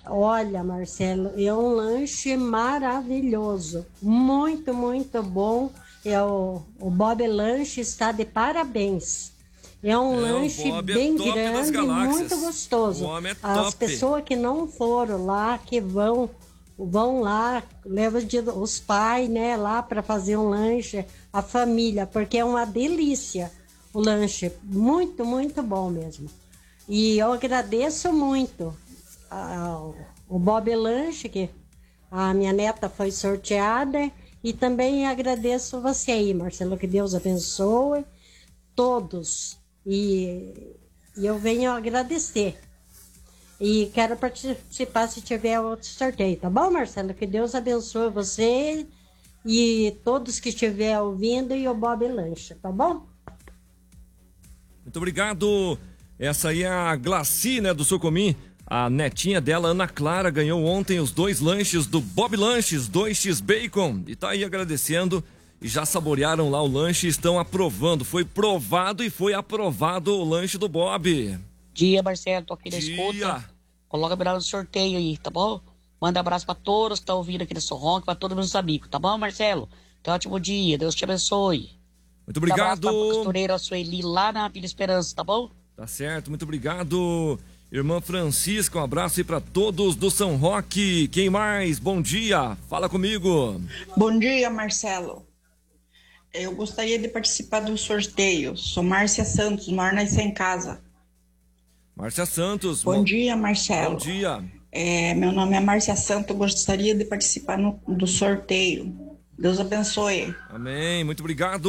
Olha, Marcelo, é um lanche maravilhoso, muito, muito bom. O Bob Lanche está de parabéns. É um lanche bem grande e muito gostoso. O homem é As top. pessoas que não foram lá, que vão lá, levam os pais, né, lá para fazer um lanche, a família, porque é uma delícia o lanche, muito, muito bom mesmo. E eu agradeço muito o Bob Lanche, que a minha neta foi sorteada, e também agradeço você aí, Marcelo, que Deus abençoe todos. E eu venho agradecer. E quero participar se tiver outro sorteio, tá bom, Marcelo? Que Deus abençoe você e todos que estiver ouvindo e o Bob Lanche, tá bom? Muito obrigado. Essa aí é a Glaci, né, do Socomim. A netinha dela, Ana Clara, ganhou ontem os 2 lanches do Bob Lanches, 2x Bacon. E tá aí agradecendo. E já saborearam lá o lanche e estão aprovando. Foi provado e foi aprovado o lanche do Bob. Dia, Marcelo, tô aqui na escuta. Coloca a no sorteio aí, tá bom? Manda abraço pra todos que estão ouvindo aqui no Sorronco, pra todos os meus amigos, tá bom, Marcelo? Tenha um ótimo dia, Deus te abençoe. Muito obrigado. Um abraço pra costureira Sueli lá na Vila Esperança, tá bom? Tá certo, muito obrigado. Irmã Francisca, um abraço aí pra todos do São Roque. Quem mais? Bom dia, fala comigo. Bom dia, Marcelo. Eu gostaria de participar do sorteio. Sou Márcia Santos, moro na Sem Casa. Márcia Santos. Bom dia, Marcelo. Bom dia. Meu nome é Márcia Santos, eu gostaria de participar do sorteio. Deus abençoe. Amém, muito obrigado.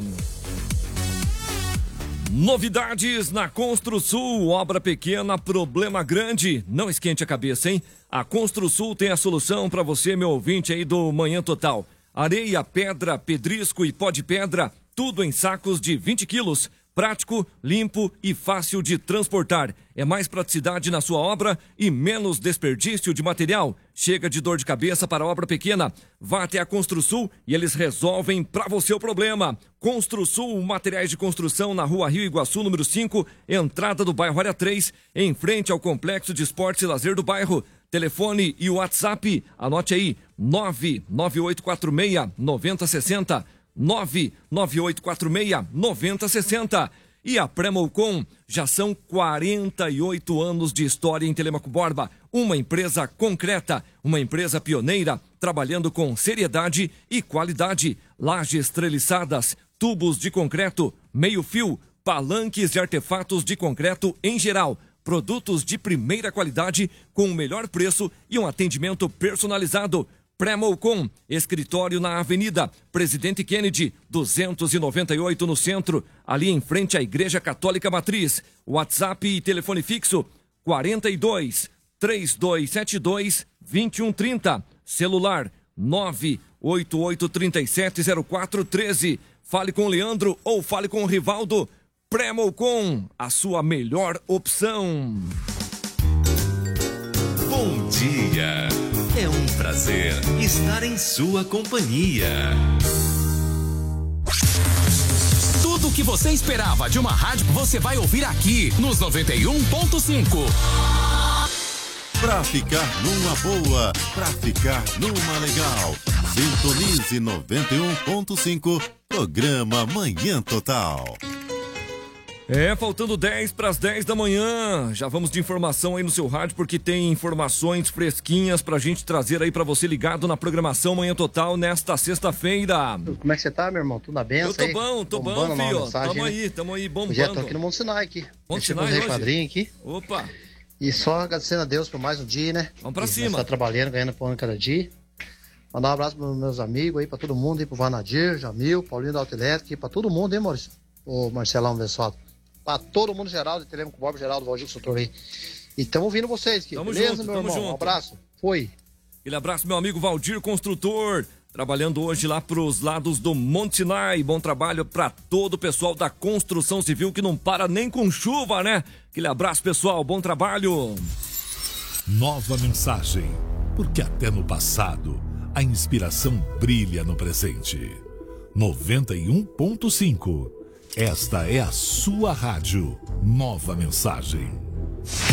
Novidades na Construsul, obra pequena, problema grande. Não esquente a cabeça, hein? A Construsul tem a solução para você, meu ouvinte aí do Manhã Total. Areia, pedra, pedrisco e pó de pedra, tudo em sacos de 20 quilos. Prático, limpo e fácil de transportar. É mais praticidade na sua obra e menos desperdício de material. Chega de dor de cabeça para a obra pequena. Vá até a Construsul e eles resolvem para você o problema. Construsul, materiais de construção na Rua Rio Iguaçu, número 5, entrada do bairro Área 3, em frente ao Complexo de Esportes e Lazer do bairro. Telefone e WhatsApp, anote aí, 99846-9060. 99846-9060. E a Premolcom, já são 48 anos de história em Telêmaco Borba. Uma empresa concreta, uma empresa pioneira, trabalhando com seriedade e qualidade. Lajes treliçadas, tubos de concreto, meio-fio, palanques e artefatos de concreto em geral. Produtos de primeira qualidade com o melhor preço e um atendimento personalizado. Premolcom, escritório na Avenida Presidente Kennedy, 298 no centro, ali em frente à Igreja Católica Matriz. WhatsApp e telefone fixo 42 3272 2130. Celular 988370413. Fale com o Leandro ou fale com o Rivaldo. Premolcom, a sua melhor opção. Bom dia. É um prazer estar em sua companhia. Tudo o que você esperava de uma rádio, você vai ouvir aqui nos 91.5. Pra ficar numa boa, pra ficar numa legal. Sintonize 91.5, programa Manhã Total. Faltando 10 para as 10 da manhã. Já vamos de informação aí no seu rádio, porque tem informações fresquinhas pra gente trazer aí pra você ligado na programação Manhã Total nesta sexta-feira. Como é que você tá, meu irmão? Tudo na benção? Eu tô bom, filho. Tamo aí, bombando. Já tô aqui no Monte Sinai aqui. Monte Sinai hoje? Quadrinho aqui. Opa! E só agradecendo a Deus por mais um dia, né? Vamos pra cima. Tá trabalhando, ganhando pão cada dia. Mandar um abraço pros meus amigos aí, pra todo mundo aí, pro Vanadir, Jamil, Paulinho da Autoelétrica, pra todo mundo, hein, Maurício? Ô, Marcelão abençoado. Pra todo mundo geral, Telêmaco Borba, Geraldo, Valdir, Soutor aí. E tamo ouvindo vocês aqui, tamo beleza, junto, meu irmão? Junto. Um abraço, foi. Aquele abraço, meu amigo Valdir Construtor, trabalhando hoje lá pros lados do Monte Sinai. Bom trabalho pra todo o pessoal da construção civil que não para nem com chuva, né? Aquele abraço, pessoal, bom trabalho. Nova mensagem, porque até no passado a inspiração brilha no presente. 91.5. Esta é a sua rádio. Nova mensagem.